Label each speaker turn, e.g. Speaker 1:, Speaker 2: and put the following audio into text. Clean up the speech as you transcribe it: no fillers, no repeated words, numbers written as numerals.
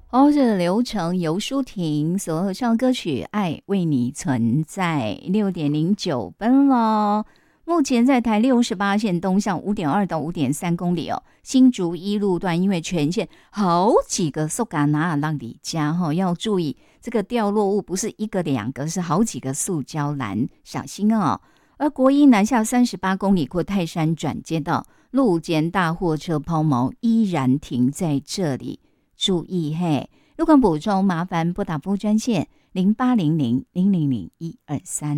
Speaker 1: 哦，这个流程由舒婷所合唱歌曲《爱为你存在》6:09咯。目前在台68线东向5.2到5.3公里哦，新竹一路段因为全线好几个塑胶拿让你家要注意这个掉落物不是一个两个，是好几个塑胶篮，小心哦。而国一南下38公里过泰山转接道，路肩大货车抛锚依然停在这里。注意嘿，路况补充麻烦拨打服务专线0800000123。